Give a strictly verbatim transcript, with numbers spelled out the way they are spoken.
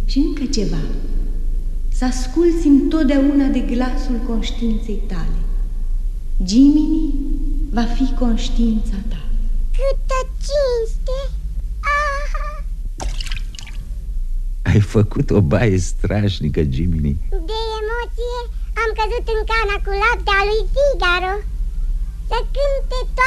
Și încă ceva. Să asculți întotdeauna de glasul conștiinței tale. Jiminy va fi conștiința ta. Câtă cinste! Aha! Ai făcut o baie strașnică, Jiminy. De emoție am căzut în cana cu lapte a lui Figaro. Să cânte